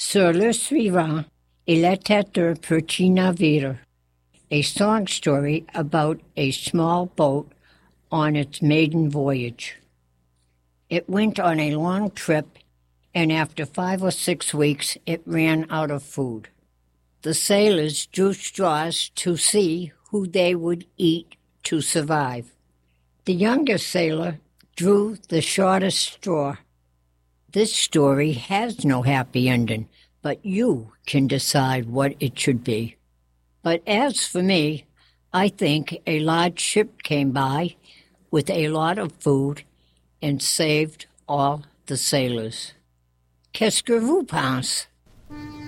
Sur le suivant, il était un petit navire, a song story about a small boat on its maiden voyage. It went on a long trip, and after 5 or 6 weeks, it ran out of food. The sailors drew straws to see who they would eat to survive. The youngest sailor drew the shortest straw. This story has no happy ending, but you can decide what it should be. But as for me, I think a large ship came by with a lot of food and saved all the sailors. Qu'est-ce que vous pensez?